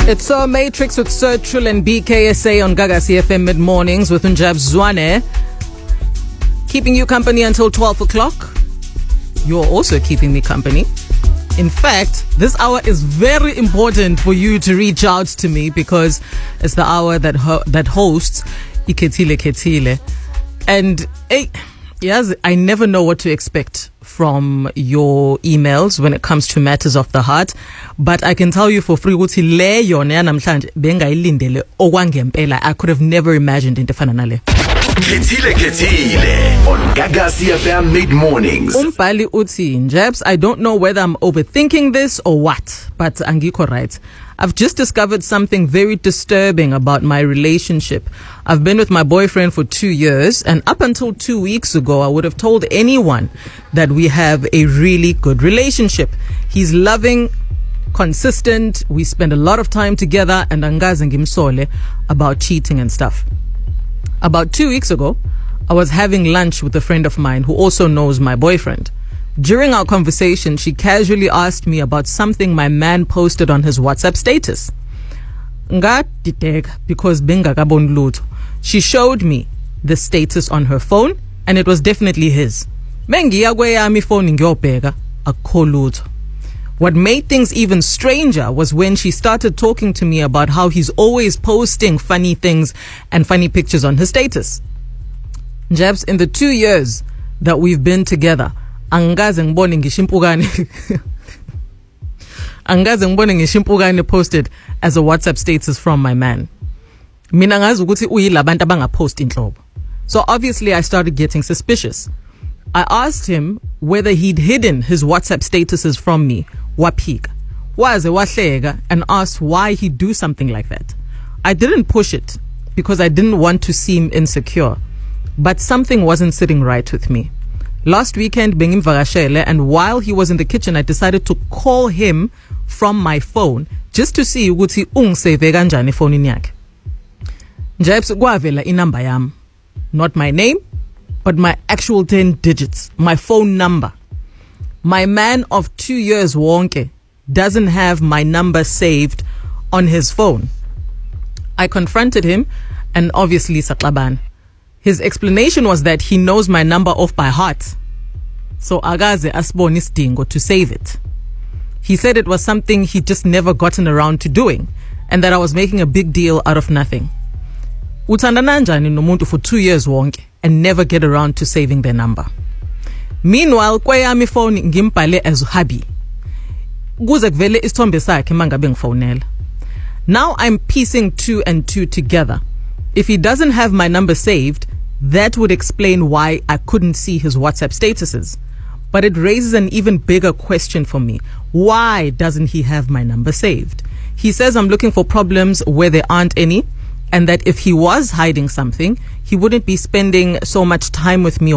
It's so Matrix with Sertril and BKSA on Gaga CFM mid-mornings with Unjab Zwane. Keeping you company until 12 o'clock. You're also keeping me company. In fact, this hour is very important for you to reach out to me because it's the hour that hosts Ikethile Ketile. And yes, I never know what to expect from your emails when it comes to matters of the heart, but I can tell you for free ukuthi le yona namhlanje bengayilindele okwangempela. I could have never imagined into efana nale. Ketile on Gaga CFM mid-mornings. Umbhali uthi, Njabs, I don't know whether I'm overthinking this or what, but angikho right. I've just discovered something very disturbing about my relationship. I've been with my boyfriend for 2 years, and up until 2 weeks ago, I would have told anyone that we have a really good relationship. He's loving, consistent, we spend a lot of time together, and angaze ngimsole about cheating and stuff. About 2 weeks ago, I was having lunch with a friend of mine who also knows my boyfriend. During our conversation, she casually asked me about something my man posted on his WhatsApp status. Because she showed me the status on her phone, and it was definitely his. What made things even stranger was when she started talking to me about how he's always posting funny things and funny pictures on his status. Jabs, in the 2 years that we've been together, angaze ngibone ngishimpukane posted as a WhatsApp status from my man. Mina ngazi ukuthi uyilabantu abangapost inhlobo. So obviously I started getting suspicious. I asked him whether he'd hidden his WhatsApp statuses from me, waphika, waze wahleka, and asked why he'd do something like that. I didn't push it because I didn't want to seem insecure, but something wasn't sitting right with me. Last weekend, bengimvakashele, and while he was in the kitchen, I decided to call him from my phone just to see ukuthi ungisave kanjani efonini yakhe. Njabs kwavela inamba yami, not my name, but my actual 10 digits, my phone number. My man of 2 years wonke doesn't have my number saved on his phone. I confronted him, and obviously saklaban. His explanation was that he knows my number off by heart. So agaze asiboni isidingo to save it. He said it was something he'd just never gotten around to doing, and that I was making a big deal out of nothing. Uthandana njani nomuntu for 2 years wonke and never get around to saving their number. Meanwhile, kweyami phone ngimbhale as hubby. Kuze kuvele isithombe sakhe mangabe ngifonela. Now I'm piecing 2 and 2 together. If he doesn't have my number saved, that would explain why I couldn't see his WhatsApp statuses. But it raises an even bigger question for me. Why doesn't he have my number saved? He says I'm looking for problems where there aren't any, and that if he was hiding something, he wouldn't be spending so much time with me